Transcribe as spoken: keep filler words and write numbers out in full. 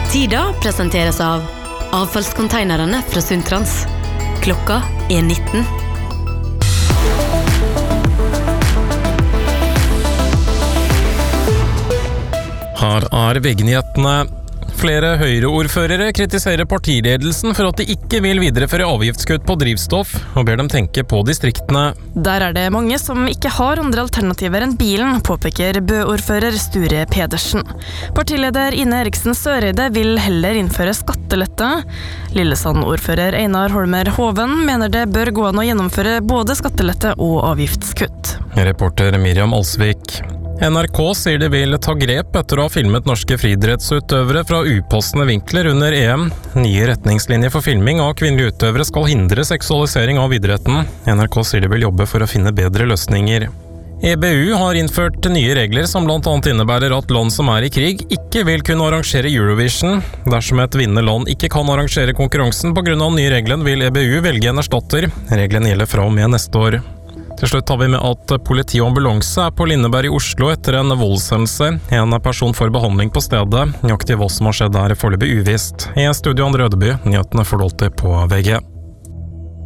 Tida presenteres av avfallskonteinerne fra Sundtrans. Klokka er nitten. Her er VG-nyhetene. Flere Høyre-ordførere kritiserer partiledelsen for at de ikke vil videreføre avgiftskutt på drivstoff, og ber dem tenke på distriktene. Der er det mange som ikke har andre alternativer enn bilen, påpeker Bø-ordfører Sture Pedersen. Partileder Ine Eriksen Søreide vil heller innføre skattelette. Lillesand-ordfører Einar Holmer Hoven mener det bør gå an å gjennomføre både skattelette og avgiftskutt. Reporter Miriam Alsvik. N R K sier de vil ta grep etter å ha filmet norske friidrettsutøvere fra upassende vinkler under E M. Nye retningslinjer for filming av kvinnelige utøvere skal hindre seksualisering av idretten. N R K sier de vil jobbe for å finne bedre løsninger. E B U har innført nye regler som blant annet innebærer at land som er i krig ikke vil kunne arrangere Eurovision. Dersom et vinnende land ikke kan arrangere konkurransen på grunn av den nye regelen, vil E B U velge en erstatter. Regelen gjelder fra og med neste år. Til slutt tar vi med at politi og ambulanse er på Lindeberg i Oslo etter en voldshendelse. En person får behandling på stedet. Nøyaktig hva som har skjedd er foreløpig uvisst. I studio Andre Ødeby, nyhetene får du alltid på V G.